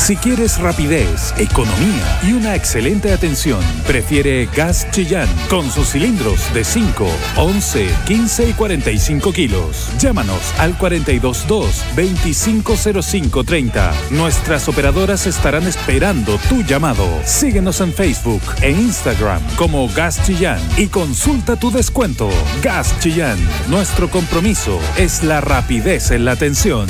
Si quieres rapidez, economía y una excelente atención, prefiere Gas Chillán con sus cilindros de 5, 11, 15 y 45 kilos. Llámanos al 422-250530. Nuestras operadoras estarán esperando tu llamado. Síguenos en Facebook e Instagram como Gas Chillán y consulta tu descuento. Gas Chillán, nuestro compromiso es la rapidez en la atención.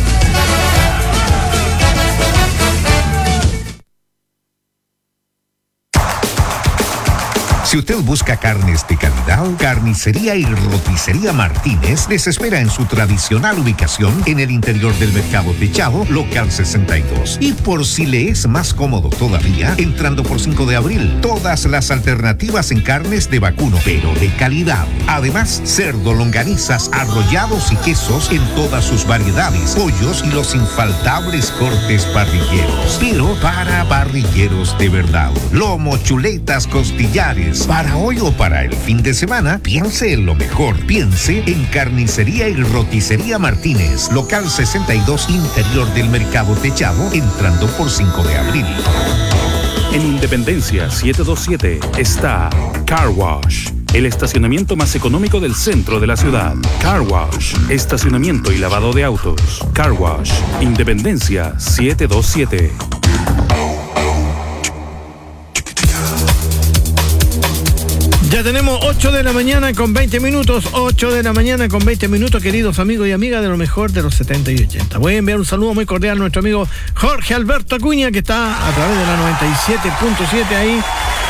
Si usted busca carnes de calidad, Carnicería y Roticería Martínez les espera en su tradicional ubicación en el interior del Mercado Techado, local 62. Y por si le es más cómodo todavía, entrando por 5 de abril, todas las alternativas en carnes de vacuno, pero de calidad. Además, cerdo, longanizas, arrollados y quesos en todas sus variedades, pollos y los infaltables cortes parrilleros. Pero para parrilleros de verdad. Lomo, chuletas, costillares. Para hoy o para el fin de semana, piense en lo mejor. Piense en Carnicería y Roticería Martínez, local 62, interior del Mercado Techado, entrando por 5 de abril. En Independencia 727 está Car Wash, el estacionamiento más económico del centro de la ciudad. Car Wash, estacionamiento y lavado de autos. Car Wash, Independencia 727. Ya tenemos 8 de la mañana con 20 minutos, 8 de la mañana con 20 minutos, queridos amigos y amigas de lo mejor de los 70 y 80. Voy a enviar un saludo muy cordial a nuestro amigo Jorge Alberto Acuña, que está a través de la 97.7 ahí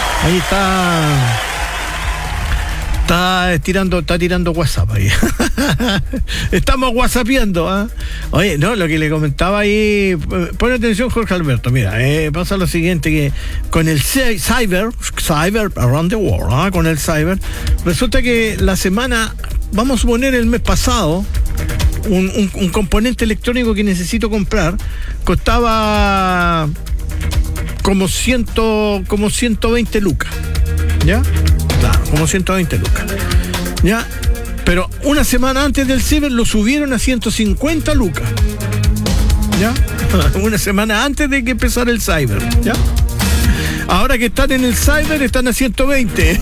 está tirando WhatsApp ahí. Estamos whatsappeando, ¿ah? Oye, no, lo que le comentaba ahí, pon atención Jorge Alberto, mira, pasa lo siguiente, que con el Cyber Around the World, ¿ah? Con el Cyber, resulta que la semana, vamos a suponer el mes pasado, un componente electrónico que necesito comprar, costaba como 120 lucas, ¿ya? Claro, como 120 lucas. ¿Ya? Pero una semana antes del Cyber lo subieron a 150 lucas. ¿Ya? Una semana antes de que empezara el Cyber. ¿Ya? Ahora que están en el Cyber están a 120.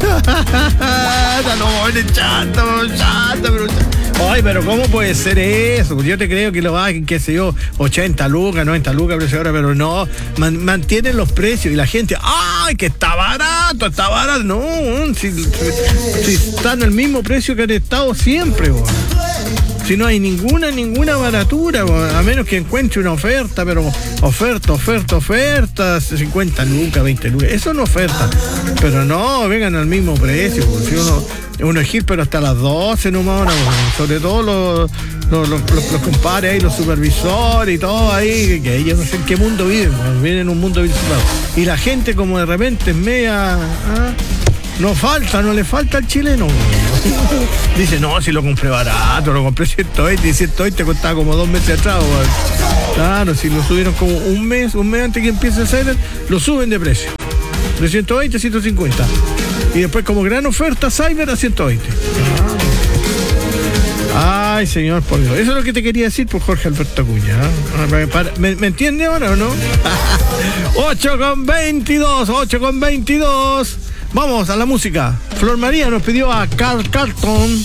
Ay, pero ¿cómo puede ser eso? Yo te creo que lo bajen, qué sé yo, 80 lucas, 90 lucas, pero no, mantienen los precios y la gente, ¡ay, que está barato! No, si están al mismo precio que han estado siempre, bo. Si no hay ninguna baratura, a menos que encuentre una oferta, pero oferta, 50 lucas, 20 lucas, eso no oferta, pero no, vengan al mismo precio, si uno es pero hasta las 12 nomás, sobre todo los compadres ahí, los supervisores y todo ahí, que ellos no sé en qué mundo viven en un mundo virtual, y la gente como de repente es media... No le falta al chileno. Dice, no, si lo compré barato, lo compré 120, y 120 costaba como 2 meses atrás. Claro, si lo subieron como un mes antes que empiece el Cyber, lo suben de precio. De 120 a 150. Y después como gran oferta Cyber a 120. Ay, señor, por Dios. Eso es lo que te quería decir por Jorge Alberto Acuña. ¿Me entiende ahora o no? 8:22. Vamos a la música. Flor María nos pidió a Carl Carlton.